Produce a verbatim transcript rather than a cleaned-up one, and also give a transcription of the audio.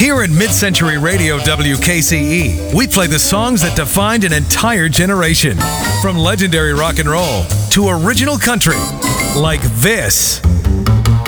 Here at Mid-Century Radio W K C E, we play the songs that defined an entire generation. From legendary rock and roll to original country, like this.